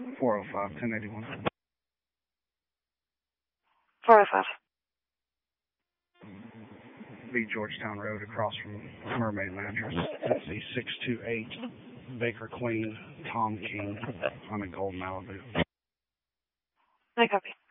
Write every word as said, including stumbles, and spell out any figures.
four oh five, ten eighty-one. four oh five. B Georgetown Road across from Mermaid Mattress. That's the six two eight Baker Queen Tom King on a gold Malibu. I copy.